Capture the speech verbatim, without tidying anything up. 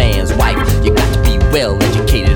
man's wife. You got to be well educated